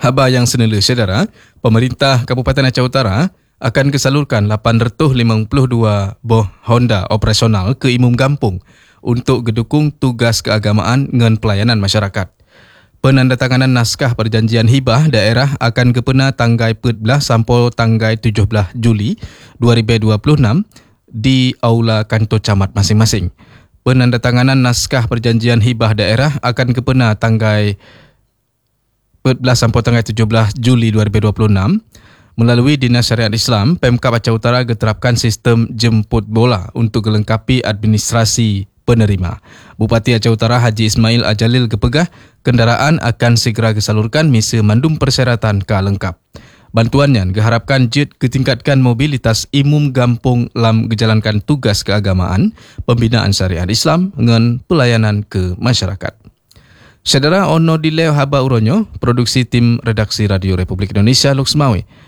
Haba yang senela saudara, pemerintah Kabupaten Aceh Utara akan kesalurkan 852 buah Honda operasional ke Imum Gampung untuk gedukung tugas keagamaan dengan pelayanan masyarakat. Penandatanganan naskah perjanjian hibah daerah akan kepena tanggal 14 sampai tanggal 17 Juli 2026 di Aula Kantor Camat masing-masing. Penandatanganan naskah perjanjian hibah daerah akan kepena tanggal 14 sampai tanggal 17 Juli 2026 melalui Dinas Syariat Islam. Pemkab Aceh Utara geterapkan sistem jemput bola untuk melengkapi administrasi penerima. Bupati Aceh Utara Haji Ismail Ajalil kepegah kendaraan akan segera kesalurkan misa mandum persyaratan ka lengkap. Bantuannya diharapkan jid ketingkatkan mobilitas Imum Gampung dalam menjalankan tugas keagamaan, pembinaan syariat Islam dengan pelayanan ke masyarakat. Saudara ono dileo haba uronyo, produksi tim redaksi Radio Republik Indonesia Luxmawi.